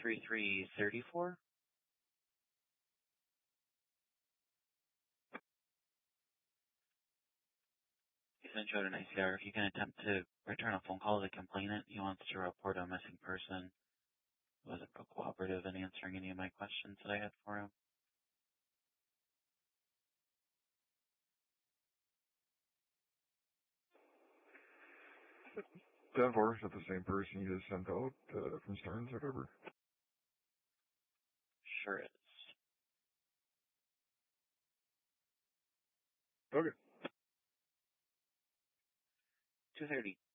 3334. Central and ICR, if you can attempt to return a phone call to the complainant, he wants to report a missing person. He wasn't real cooperative in answering any of my questions that I had for him. Denver, is that the same person you just sent out from Stearns or whatever? Sure is. Okay. 230.